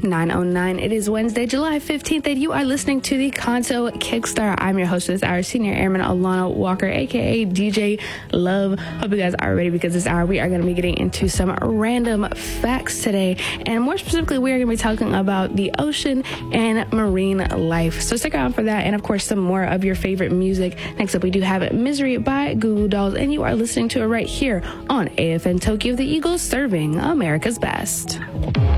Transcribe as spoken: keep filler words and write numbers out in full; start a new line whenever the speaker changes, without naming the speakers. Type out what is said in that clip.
nine oh nine. It is Wednesday, July fifteenth, and you are listening to the Kanto Kickstarter. I'm your hostess, our senior airman, Alana Walker, aka D J Love. Hope you guys are ready because this hour we are going to be getting into some random facts today. And more specifically, we are going to be talking about the ocean and marine life. So stick around for that. And of course, some more of your favorite music. Next up, we do have Misery by Goo Goo Dolls. And you are listening to it right here on A F N Tokyo, the Eagles serving America's best.